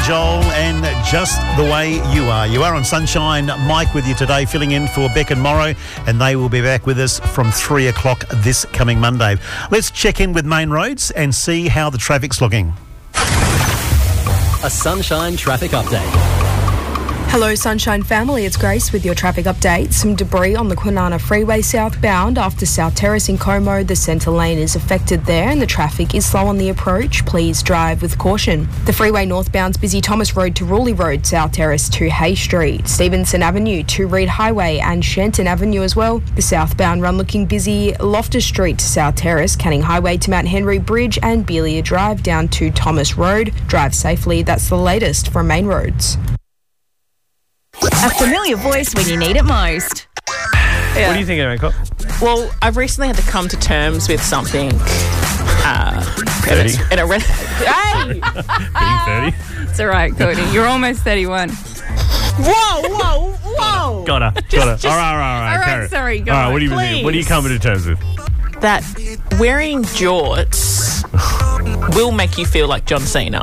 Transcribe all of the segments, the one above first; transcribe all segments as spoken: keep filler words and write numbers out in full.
Joel and Just the Way You Are. You are on Sunshine. Mike with you today, filling in for Beck and Morrow, and they will be back with us from three o'clock this coming Monday. Let's check in with Main Roads and see how the traffic's looking. A Sunshine traffic update. Hello Sunshine family, it's Grace with your traffic update. Some debris on the Kwinana Freeway southbound after South Terrace in Como. The centre lane is affected there and the traffic is slow on the approach. Please drive with caution. The freeway northbound's busy Thomas Road to Rewley Road, South Terrace to Hay Street, Stevenson Avenue to Reed Highway and Shenton Avenue as well. The southbound run looking busy Loftus Street to South Terrace, Canning Highway to Mount Henry Bridge and Belia Drive down to Thomas Road. Drive safely, that's the latest from Main Roads. A familiar voice when you need it most. Yeah. What do you think, Aaron? Well, I've recently had to come to terms with something. Uh, thirty? And it re- hey! Being thirty? It's all right, Cody. You're almost thirty-one. Whoa, whoa, whoa! Got her. Got her. Just, all right, all right, all right. All right, Carry. sorry, go All right, on. what do you think? What are you coming to terms with? That wearing jorts will make you feel like John Cena.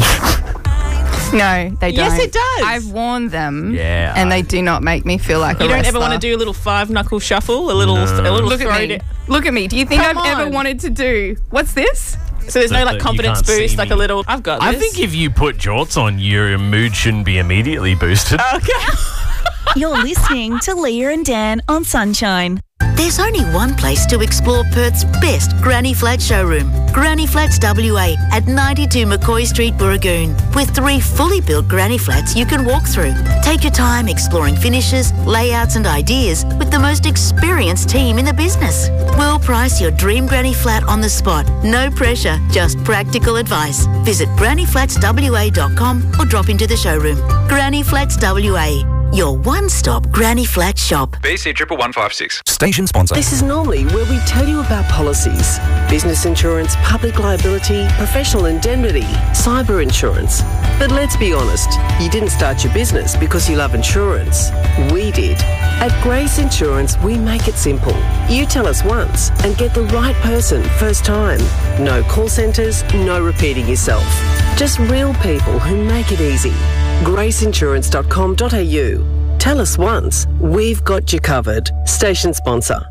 No, they don't. Yes, it does. I've worn them. Yeah, And I- they do not make me feel like You a don't wrestler. ever want to do a little five knuckle shuffle, a little, No. a little Look throw at me. down. Look at me. Do you think Come I've ever on. wanted to do... What's this? So there's no That- like that you confidence can't see boost, like me. a little. I've got I this. think if you put jorts on, your mood shouldn't be immediately boosted. Okay. You're listening to Leah and Dan on Sunshine. There's only one place to explore Perth's best Granny Flat showroom, Granny Flats W A at ninety-two McCoy Street, Burragoon, with three fully built granny flats you can walk through. Take your time exploring finishes, layouts and ideas with the most experienced team in the business. We'll price your dream granny flat on the spot. No pressure, just practical advice. Visit granny flats w a dot com or drop into the showroom. Granny Flats W A, your one-stop granny flat shop. B C triple one five six. Station sponsor. This is normally where we tell you about policies, business insurance, public liability, professional indemnity, cyber insurance. But let's be honest, you didn't start your business because you love insurance. We did. At Grace Insurance, we make it simple. You tell us once and get the right person first time. No call centres, no repeating yourself. Just real people who make it easy. grace insurance dot com dot a u. Tell us once, we've got you covered. Station sponsor.